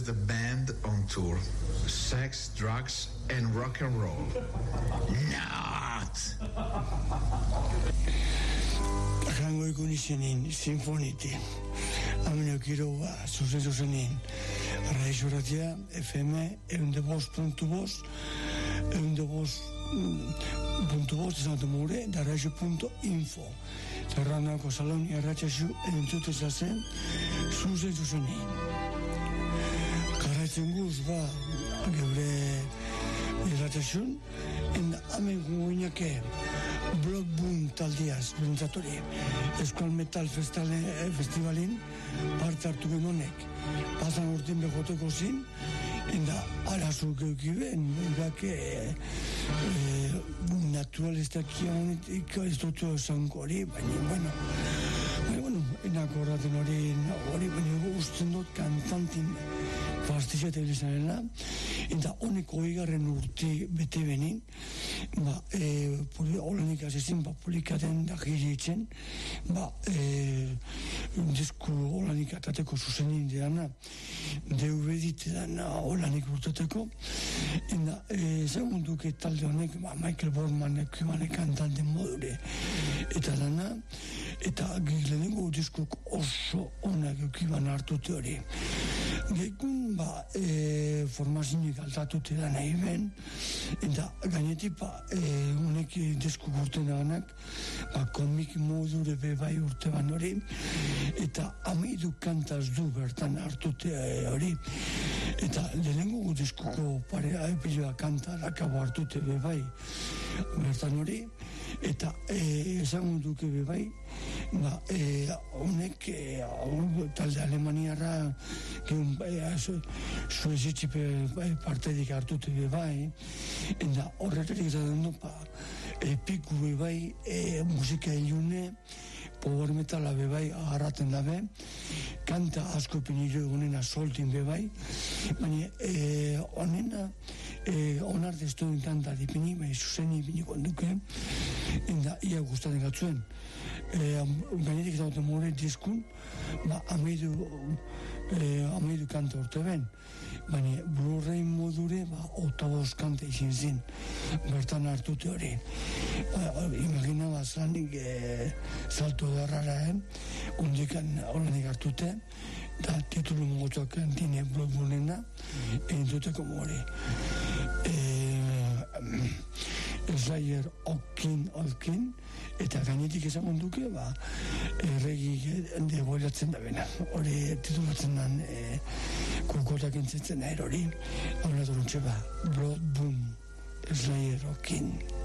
the band on tour. Sex, drugs, and rock and roll. Not! Rango ikunisenen sinfoniti. Amino kiroa, zuzenin. Raixoratia, FM, eundebos.bos, esan mure, da raixo.info. Zerranako saloni arratxasu entzuteza zen, zuzenin. Karaitzen guz, geure irratxasun, enda amen guguinake, Blood Boom taldiaz, bentsatori, Eskual Metal Festivalin parte hartu gemonek. Pasan urtin behoteko zin, enda arazuk eukiben, naturalistak honetik ez dutu esanko hori, baina, enako horraten hori, baina usten dut kantantin fastizete bilizanela, eta honek oigarren urte bete benin, olanik azizin, publikaten da giritzen, disku olanik atateko zuzenin dena, DVD dena olanik urteteko, eta segunduke talde honek, Michael Bormanek kantante modure, eta dana, eta lehenengo diskuk oso onak eukiban hartute hori. Gekun, formazionik altatute da nahi ben, eta gainetik, honek disku urte danak, komik modure bebai urte ban hori, eta amaidu kantaz du bertan hartute hori, eta lehenengo diskuko parea epilioa kanta lakabo hartute bebai bertan hori, eta esan duke bebai, honek talde Alemaniarra suezitxipe partedik hartute bebai, eta horretarik zaten du piku bebai, musika ilune, power metala bebai agarraten dabe, kanta asko pinilo egunena soltin bebai, baina honena onarte estudien kanta dipini, zuzeni ipini konduke, eta ia gustaten gatzuen. Gainetik zaten more diskun, amaidu kanta orte ben, baina Blu-ray modure, otaboz kanta izin zin, bertan hartute hori. Imagina zanik salto darrara, ondikan horrenik hartute, da titulu mogotuak antine bloggunena, entzuteko more. Slayer Olkin, eta gainetik ezagun duke, erregi deboilatzen da bena. Hori titulatzen dan kokotak entzetzen hori, hori, Blood Boom, Slayer Olkin.